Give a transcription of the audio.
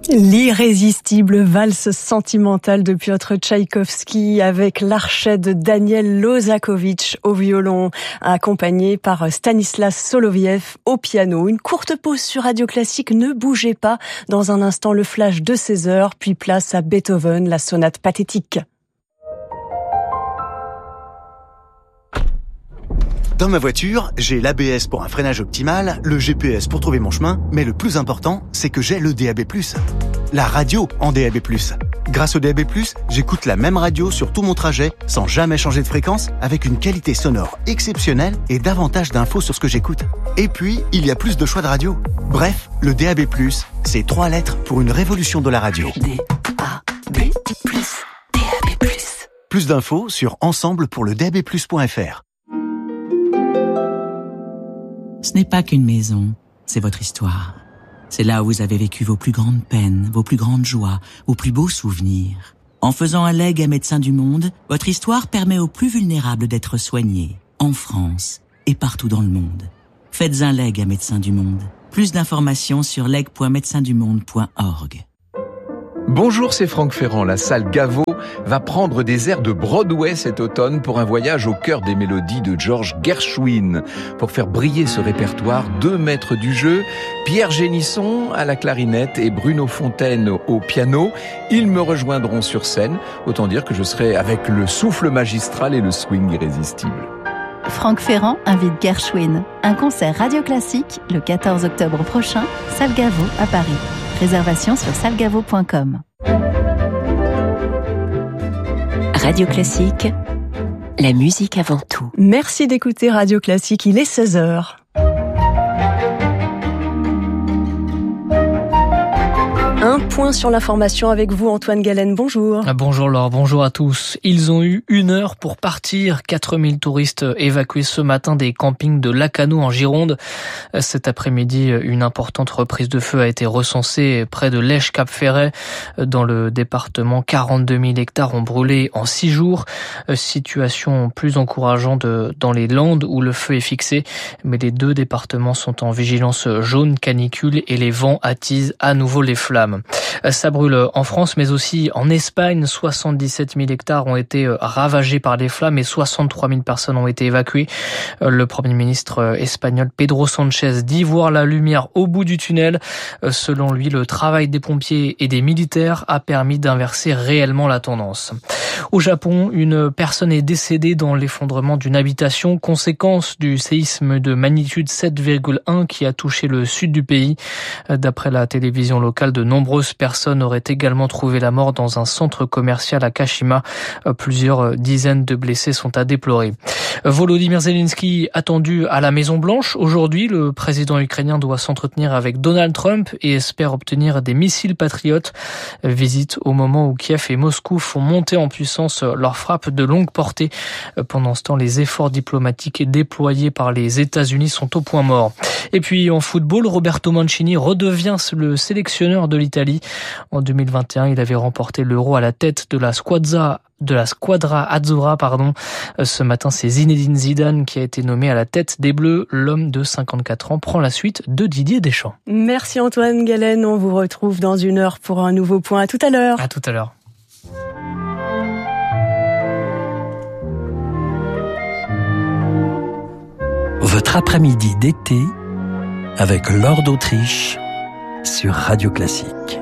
L'irrésistible valse sentimentale de Piotr Tchaïkovski avec l'archet de Daniel Lozakovitch au violon, accompagné par Stanislas Soloviev au piano. Une courte pause sur Radio Classique, ne bougez pas. Dans un instant, le flash de 16h, puis place à Beethoven, la sonate pathétique. Dans ma voiture, j'ai l'ABS pour un freinage optimal, le GPS pour trouver mon chemin, mais le plus important, c'est que j'ai le DAB+. La radio en DAB+. Grâce au DAB+, j'écoute la même radio sur tout mon trajet, sans jamais changer de fréquence, avec une qualité sonore exceptionnelle et davantage d'infos sur ce que j'écoute. Et puis, il y a plus de choix de radio. Bref, le DAB+, c'est 3 lettres pour une révolution de la radio. DAB+, DAB+. Plus d'infos sur ensemblepourledabplus.fr. Ce n'est pas qu'une maison, c'est votre histoire. C'est là où vous avez vécu vos plus grandes peines, vos plus grandes joies, vos plus beaux souvenirs. En faisant un legs à Médecins du Monde, votre histoire permet aux plus vulnérables d'être soignés, en France et partout dans le monde. Faites un legs à Médecins du Monde. Plus d'informations sur leg.médecindumonde.org. Bonjour, c'est Franck Ferrand. La salle Gaveau va prendre des airs de Broadway cet automne pour un voyage au cœur des mélodies de George Gershwin. Pour faire briller ce répertoire, 2 maîtres du jeu, Pierre Génisson à la clarinette et Bruno Fontaine au piano. Ils me rejoindront sur scène. Autant dire que je serai avec le souffle magistral et le swing irrésistible. Franck Ferrand invite Gershwin. Un concert Radio Classique le 14 octobre prochain, salle Gaveau à Paris. Réservation sur salgavo.com. Radio Classique, la musique avant tout. Merci d'écouter Radio Classique, il est 16h. Un point sur l'information avec vous, Antoine Galen. Bonjour. Bonjour Laure, bonjour à tous. Ils ont eu 1 heure pour partir. 4000 touristes évacués ce matin des campings de Lacanau en Gironde. Cet après-midi, une importante reprise de feu a été recensée près de Lèche-Cap-Ferret. Dans le département, 42 000 hectares ont brûlé en 6 jours. Situation plus encourageante dans les Landes où le feu est fixé. Mais les 2 départements sont en vigilance jaune canicule et les vents attisent à nouveau les flammes. Ça brûle en France, mais aussi en Espagne. 77 000 hectares ont été ravagés par les flammes et 63 000 personnes ont été évacuées. Le Premier ministre espagnol Pedro Sánchez dit voir la lumière au bout du tunnel. Selon lui, le travail des pompiers et des militaires a permis d'inverser réellement la tendance. Au Japon, une personne est décédée dans l'effondrement d'une habitation, conséquence du séisme de magnitude 7,1 qui a touché le sud du pays. D'après la télévision locale, de nombreuses personnes auraient également trouvé la mort dans un centre commercial à Kashima. Plusieurs dizaines de blessés sont à déplorer. Volodymyr Zelensky attendu à la Maison-Blanche. Aujourd'hui, le président ukrainien doit s'entretenir avec Donald Trump et espère obtenir des missiles patriotes. Visite au moment où Kiev et Moscou font monter en puissance leurs frappes de longue portée. Pendant ce temps, les efforts diplomatiques déployés par les États-Unis sont au point mort. Et puis en football, Roberto Mancini redevient le sélectionneur de l'Italie. En 2021, il avait remporté l'Euro à la tête de la Squadra Azzurra. Ce matin, c'est Zinedine Zidane qui a été nommé à la tête des Bleus. L'homme de 54 ans prend la suite de Didier Deschamps. Merci Antoine Galen, on vous retrouve dans 1 heure pour un nouveau point. À tout à l'heure. À tout à l'heure. Votre après-midi d'été avec Laure d'Autriche sur Radio Classique.